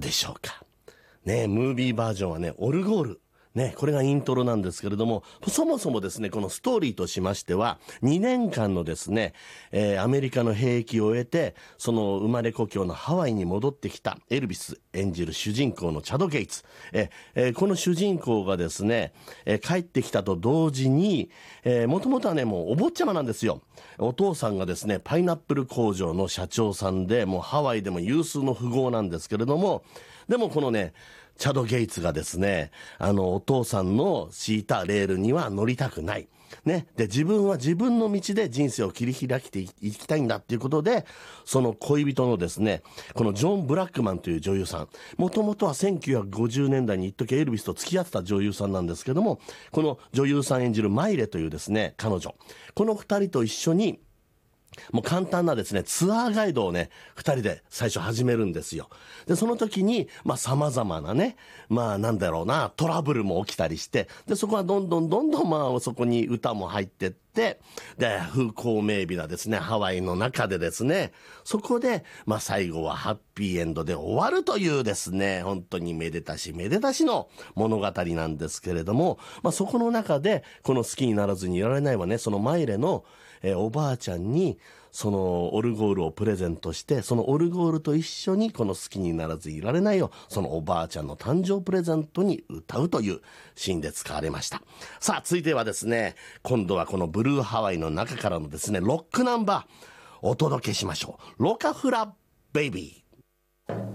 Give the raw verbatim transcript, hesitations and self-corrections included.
でしょうか。ね、ムービーバージョンはね、オルゴール。ね、これがイントロなんですけれども、そもそもですね、このストーリーとしましては、にねんかんのですね、えー、アメリカの兵役を終えて、その生まれ故郷のハワイに戻ってきたエルビス演じる主人公のチャド・ゲイツ。えーえー、この主人公がですね、えー、帰ってきたと同時に、えー、もともとはね、もうお坊ちゃまなんですよ。お父さんがですね、パイナップル工場の社長さんで、もうハワイでも有数の富豪なんですけれども、でもこのね、チャド・ゲイツがですね、あの、お父さんの敷いたレールには乗りたくない。ね。で、自分は自分の道で人生を切り開いていきたいんだっていうことで、その恋人のですね、このジョン・ブラックマンという女優さん、もともとはせんきゅうひゃくごじゅうねんだいに一時エルビスと付き合ってた女優さんなんですけども、この女優さん演じるマイレというですね、彼女。この二人と一緒に、もう簡単なですね、ツアーガイドをね、二人で最初始めるんですよ。で、その時に、まあ様々なね、まあなんだろうな、トラブルも起きたりして、で、そこはどんどんどんどんまあそこに歌も入ってって、で、風光明媚なですね、ハワイの中でですね、そこで、まあ最後はハッピーエンドで終わるというですね、本当にめでたしめでたしの物語なんですけれども、まあそこの中で、この好きにならずにいられないはね、そのマイレの、えー、おばあちゃんに、そのオルゴールをプレゼントして、そのオルゴールと一緒にこの好きにならずいられないを、そのおばあちゃんの誕生プレゼントに歌うというシーンで使われました。さあ、続いてはですね、今度はこのブルーハワイの中からのですね、ロックナンバー、お届けしましょう。ロカフラベイビー。